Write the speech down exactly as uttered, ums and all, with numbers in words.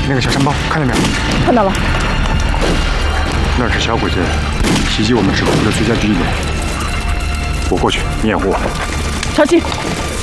那个小山包看见没有？ 看到了。 那是小鬼子袭击我们制服部的最佳据点。我过去，你掩护我。 小心！